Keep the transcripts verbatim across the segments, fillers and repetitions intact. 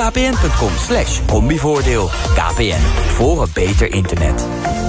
kpn.com slash combivoordeel. K P N, voor een beter internet.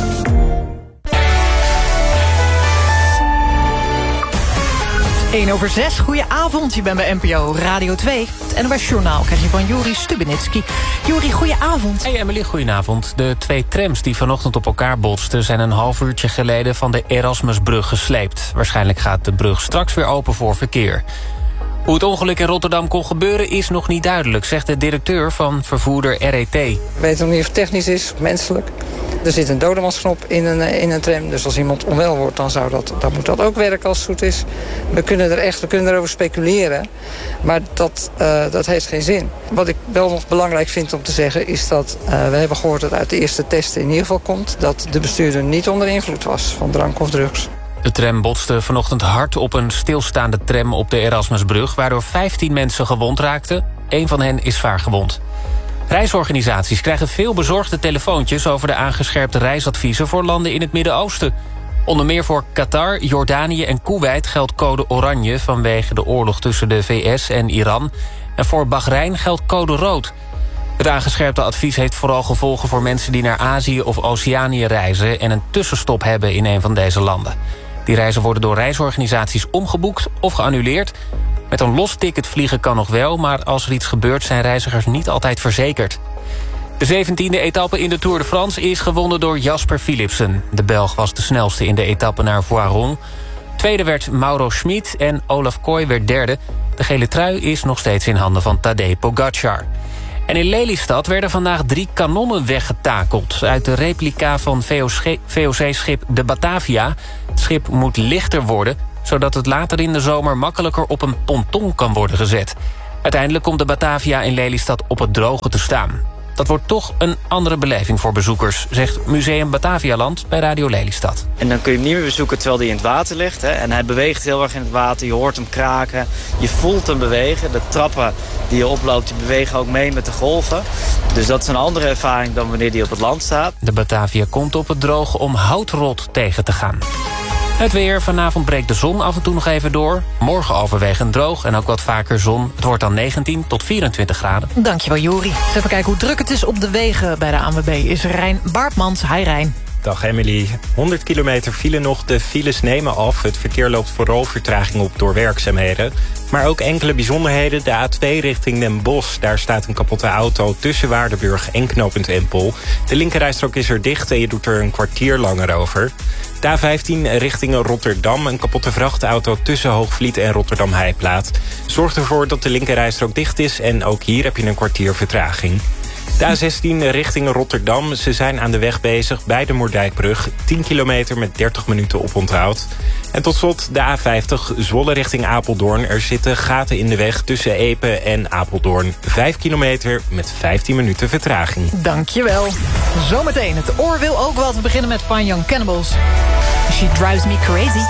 één over zes, goedenavond. Je bent bij N P O Radio twee. Het N O S Journaal krijg je van Juri Stubenitski. Juri, goedenavond. Hey Emily, goedenavond. De twee trams die vanochtend op elkaar botsten... zijn een half uurtje geleden van de Erasmusbrug gesleept. Waarschijnlijk gaat de brug straks weer open voor verkeer. Hoe het ongeluk in Rotterdam kon gebeuren is nog niet duidelijk... zegt de directeur van vervoerder R E T. We weten nog niet of het technisch is of menselijk. Er zit een dodemansknop in een, in een tram. Dus als iemand onwel wordt, dan, zou dat, dan moet dat ook werken als het goed is. We kunnen er echt we kunnen erover speculeren. Maar dat, uh, dat heeft geen zin. Wat ik wel nog belangrijk vind om te zeggen... is dat uh, we hebben gehoord dat uit de eerste testen in ieder geval komt... dat de bestuurder niet onder invloed was van drank of drugs. De tram botste vanochtend hard op een stilstaande tram op de Erasmusbrug... waardoor vijftien mensen gewond raakten. Eén van hen is zwaar gewond. Reisorganisaties krijgen veel bezorgde telefoontjes... over de aangescherpte reisadviezen voor landen in het Midden-Oosten. Onder meer voor Qatar, Jordanië en Koeweit geldt code oranje... vanwege de oorlog tussen de V S en Iran. En voor Bahrein geldt code rood. Het aangescherpte advies heeft vooral gevolgen voor mensen... die naar Azië of Oceanië reizen... en een tussenstop hebben in een van deze landen. Die reizen worden door reisorganisaties omgeboekt of geannuleerd. Met een los ticket vliegen kan nog wel... maar als er iets gebeurt zijn reizigers niet altijd verzekerd. De zeventiende etappe in de Tour de France is gewonnen door Jasper Philipsen. De Belg was de snelste in de etappe naar Voiron. Tweede werd Mauro Schmid en Olaf Kooi werd derde. De gele trui is nog steeds in handen van Tadej Pogacar. En in Lelystad werden vandaag drie kanonnen weggetakeld... uit de replica van V O C-schip de Batavia. Het schip moet lichter worden... zodat het later in de zomer makkelijker op een ponton kan worden gezet. Uiteindelijk komt de Batavia in Lelystad op het droge te staan. Dat wordt toch een andere beleving voor bezoekers... zegt Museum Batavialand bij Radio Lelystad. En dan kun je hem niet meer bezoeken terwijl hij in het water ligt. Hè? En hij beweegt heel erg in het water. Je hoort hem kraken. Je voelt hem bewegen. De trappen die je oploopt, die bewegen ook mee met de golven. Dus dat is een andere ervaring dan wanneer hij op het land staat. De Batavia komt op het droge om houtrot tegen te gaan. Het weer. Vanavond breekt de zon af en toe nog even door. Morgen overwegend droog en ook wat vaker zon. Het wordt dan negentien tot vierentwintig graden. Dankjewel, Jori. Eens even kijken hoe druk het is op de wegen bij de A N W B. Is Rijn Baartmans. Hi, Rijn. Dag Emily. honderd kilometer file nog. De files nemen af. Het verkeer loopt vooral vertraging op door werkzaamheden. Maar ook enkele bijzonderheden. De A twee richting Den Bosch. Daar staat een kapotte auto tussen Waardenburg en knooppunt Empel. De linkerrijstrook is er dicht en je doet er een kwartier langer over. De A vijftien richting Rotterdam. Een kapotte vrachtauto tussen Hoogvliet en Rotterdam-Heijplaat. Zorgt ervoor dat de linkerrijstrook dicht is en ook hier heb je een kwartier vertraging. De A zestien richting Rotterdam. Ze zijn aan de weg bezig bij de Moerdijkbrug. tien kilometer met dertig minuten oponthoud. En tot slot de A vijftig Zwolle richting Apeldoorn. Er zitten gaten in de weg tussen Epe en Apeldoorn. vijf kilometer met vijftien minuten vertraging. Dankjewel. Zometeen, het oor wil ook wat. We beginnen met Fine Young Cannibals. She drives me crazy.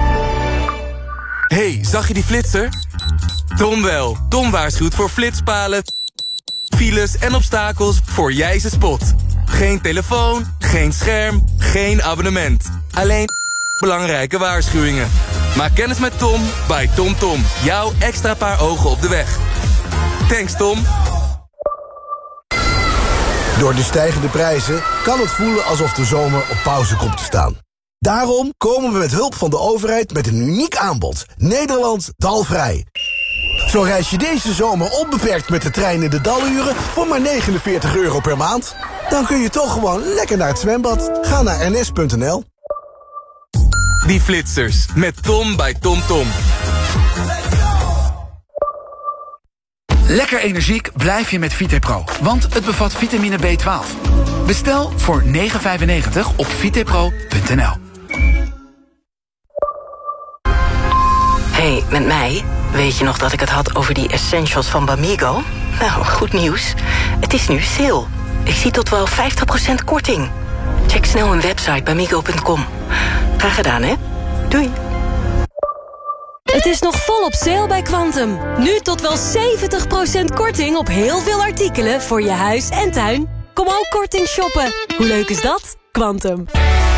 Hey, zag je die flitser? Tom wel. Tom waarschuwt voor flitspalen, files en obstakels voor jij ze spot. Geen telefoon, geen scherm, geen abonnement. Alleen belangrijke waarschuwingen. Maak kennis met Tom bij TomTom. Jouw extra paar ogen op de weg. Thanks, Tom. Door de stijgende prijzen kan het voelen alsof de zomer op pauze komt te staan. Daarom komen we met hulp van de overheid met een uniek aanbod. Nederland dalvrij. Zo reis je deze zomer onbeperkt met de trein in de daluren voor maar negenenveertig euro per maand. Dan kun je toch gewoon lekker naar het zwembad. Ga naar n s punt n l. Die flitsers met Tom bij TomTom. Lekker energiek blijf je met Vitepro, want het bevat vitamine B twaalf. Bestel voor negen vijfennegentig op vitepro punt n l. Hey, met mij. Weet je nog dat ik het had over die essentials van Bamigo? Nou, goed nieuws. Het is nu sale. Ik zie tot wel vijftig procent korting. Check snel hun website bamigo punt com. Graag gedaan, hè? Doei. Het is nog volop sale bij Quantum. Nu tot wel zeventig procent korting op heel veel artikelen voor je huis en tuin. Kom ook korting shoppen. Hoe leuk is dat? Quantum.